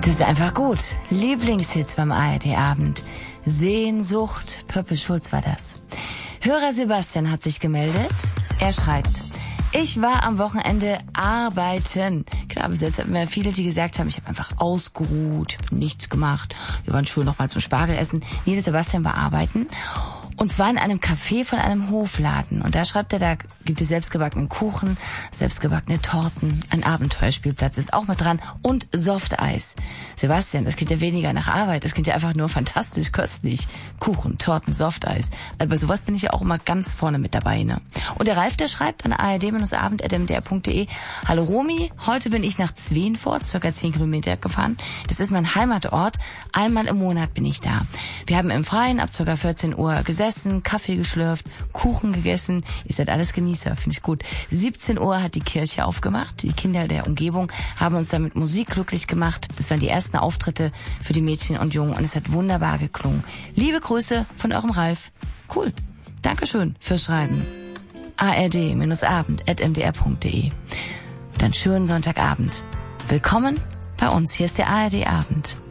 Das ist einfach gut. Lieblingshits beim ARD-Abend. Sehnsucht, Pöppel Schulz war das. Hörer Sebastian hat sich gemeldet. Er schreibt: Ich war am Wochenende arbeiten. Klar, bis jetzt hatten wir viele, die gesagt haben, ich habe einfach ausgeruht, hab nichts gemacht. Wir waren schon noch mal zum Spargel essen. Nee, der Sebastian war arbeiten. Und zwar in einem Café von einem Hofladen. Und da schreibt er, da gibt es selbstgebackenen Kuchen, selbstgebackene Torten, ein Abenteuerspielplatz ist auch mit dran und Softeis. Sebastian, das klingt ja weniger nach Arbeit, das klingt ja einfach nur fantastisch köstlich. Kuchen, Torten, Softeis. Also bei sowas bin ich ja auch immer ganz vorne mit dabei, ne? Und der Ralf, der schreibt an ard-abend@mdr.de: Hallo Romy, heute bin ich nach Zweenfort, circa 10 Kilometer gefahren. Das ist mein Heimatort. Einmal im Monat bin ich da. Wir haben im Freien ab circa 14 Uhr gesessen, Kaffee geschlürft, Kuchen gegessen. Ihr seid alles Genießer, finde ich gut. 17 Uhr hat die Kirche aufgemacht. Die Kinder der Umgebung haben uns dann mit Musik glücklich gemacht. Das waren die ersten Auftritte für die Mädchen und Jungen und es hat wunderbar geklungen. Liebe Grüße von eurem Ralf. Cool. Dankeschön fürs Schreiben. ard-abend@mdr.de. Und einen schönen Sonntagabend. Willkommen bei uns. Hier ist der ARD-Abend.